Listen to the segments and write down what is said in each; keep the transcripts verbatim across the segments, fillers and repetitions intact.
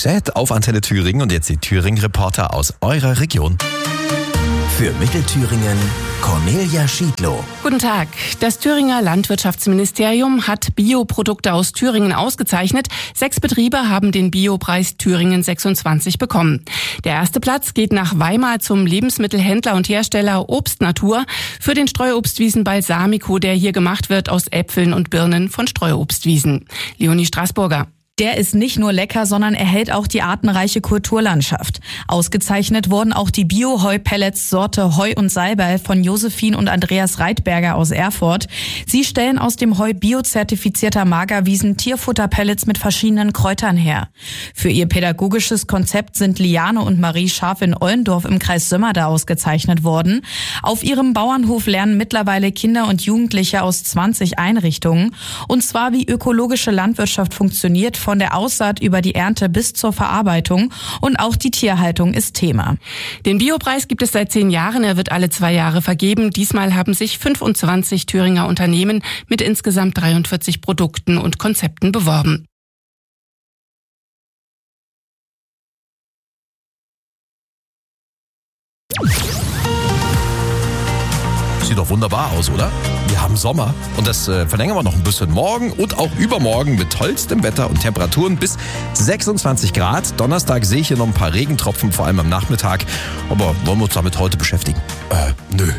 Roxette auf Antenne Thüringen und jetzt die Thüringen-Reporter aus eurer Region. Für Mittelthüringen Cornelia Schiedlow. Guten Tag. Das Thüringer Landwirtschaftsministerium hat Bioprodukte aus Thüringen ausgezeichnet. Sechs Betriebe haben den Biopreis Thüringen sechsundzwanzig bekommen. Der erste Platz geht nach Weimar zum Lebensmittelhändler und Hersteller Obst Natur für den Streuobstwiesen Balsamico, der hier gemacht wird aus Äpfeln und Birnen von Streuobstwiesen. Leonie Straßburger. Der ist nicht nur lecker, sondern erhält auch die artenreiche Kulturlandschaft. Ausgezeichnet wurden auch die Bio-Heu-Pellets-Sorte Heu und Salbei von Josephine und Andreas Reitberger aus Erfurt. Sie stellen aus dem Heu biozertifizierter Magerwiesen Tierfutterpellets mit verschiedenen Kräutern her. Für ihr pädagogisches Konzept sind Liane und Marie Scharf in Ollendorf im Kreis Sömmerda ausgezeichnet worden. Auf ihrem Bauernhof lernen mittlerweile Kinder und Jugendliche aus zwanzig Einrichtungen. Und zwar, wie ökologische Landwirtschaft funktioniert, von der Aussaat über die Ernte bis zur Verarbeitung, und auch die Tierhaltung ist Thema. Den Biopreis gibt es seit zehn Jahren. Er wird alle zwei Jahre vergeben. Diesmal haben sich fünfundzwanzig Thüringer Unternehmen mit insgesamt dreiundvierzig Produkten und Konzepten beworben. Sieht doch wunderbar aus, oder? Wir haben Sommer und das äh, verlängern wir noch ein bisschen morgen und auch übermorgen mit tollstem Wetter und Temperaturen bis sechsundzwanzig Grad. Donnerstag sehe ich hier noch ein paar Regentropfen, vor allem am Nachmittag. Aber wollen wir uns damit heute beschäftigen? Äh, nö.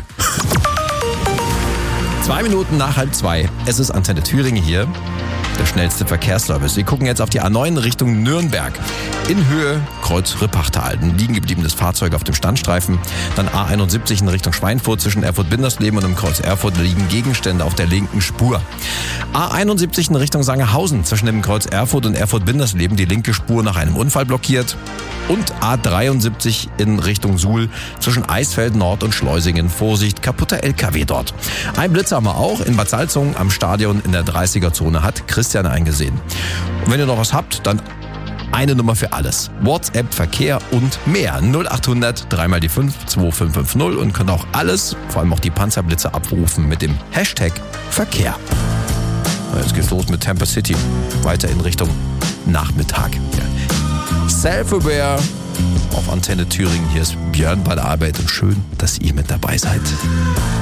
Zwei Minuten nach halb zwei. Es ist Antenne Thüringen hier. Der schnellste Verkehrsservice. Wir gucken jetzt auf die A neun Richtung Nürnberg. In Höhe Kreuz Rippachtal. Ein liegen gebliebenes Fahrzeug auf dem Standstreifen. Dann A einundsiebzig in Richtung Schweinfurt. Zwischen Erfurt-Bindersleben und dem Kreuz Erfurt liegen Gegenstände auf der linken Spur. A einundsiebzig in Richtung Sangerhausen. Zwischen dem Kreuz Erfurt und Erfurt-Bindersleben die linke Spur nach einem Unfall blockiert. Und A dreiundsiebzig in Richtung Suhl zwischen Eisfeld Nord und Schleusingen. Vorsicht, kaputter L K W dort. Ein Blitz haben wir auch in Bad Salzungen am Stadion in der dreißiger-Zone hat Christian eingesehen. Und wenn ihr noch was habt, dann eine Nummer für alles. WhatsApp, Verkehr und mehr. null achthundert, dreimal die fünf, zwei fünf fünf null und könnt auch alles, vor allem auch die Panzerblitze abrufen mit dem Hashtag Verkehr. Jetzt geht's los mit Tampa City. Weiter in Richtung Nachmittag. Self-Aware auf Antenne Thüringen. Hier ist Björn bei der Arbeit und schön, dass ihr mit dabei seid.